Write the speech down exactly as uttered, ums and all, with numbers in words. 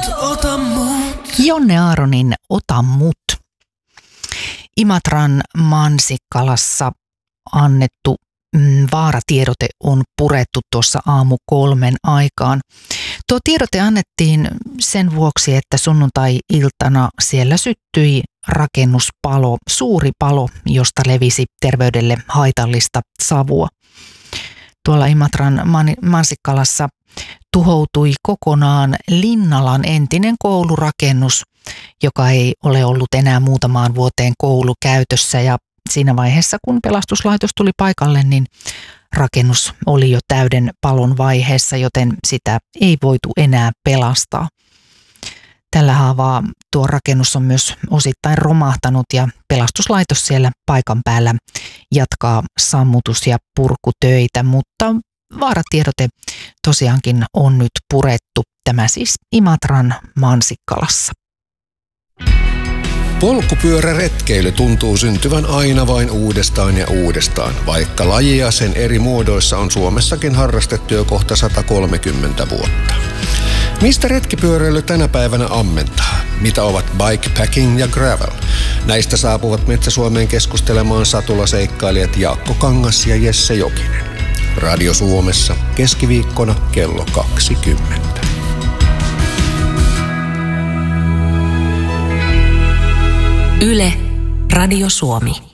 ota mut. Jonne Aaronin Ota mut. Imatran Mansikkalassa annettu mm, vaaratiedote on purettu tuossa aamu kolmen aikaan. Tuo tiedote annettiin sen vuoksi, että sunnuntai-iltana siellä syttyi rakennuspalo, suuri palo, josta levisi terveydelle haitallista savua. Tuolla Imatran Mansikkalassa tuhoutui kokonaan Linnalan entinen koulurakennus, joka ei ole ollut enää muutamaan vuoteen koulukäytössä, ja siinä vaiheessa, kun pelastuslaitos tuli paikalle, niin rakennus oli jo täyden palon vaiheessa, joten sitä ei voitu enää pelastaa. Tällä haavaa tuo rakennus on myös osittain romahtanut ja pelastuslaitos siellä paikan päällä jatkaa sammutus- ja purkutöitä, mutta vaaratiedote tosiaankin on nyt purettu. Tämä siis Imatran Mansikkalassa. Polkupyöräretkeily tuntuu syntyvän aina vain uudestaan ja uudestaan, vaikka lajia sen eri muodoissa on Suomessakin harrastettu jo kohta sata kolmekymmentä vuotta. Mistä retkipyöräily tänä päivänä ammentaa? Mitä ovat bikepacking ja gravel? Näistä saapuvat Metsä-Suomeen keskustelemaan satulaseikkailijat Jaakko Kangas ja Jesse Jokinen. Radio Suomessa keskiviikkona kello kaksikymmentä. Yle, Radio Suomi.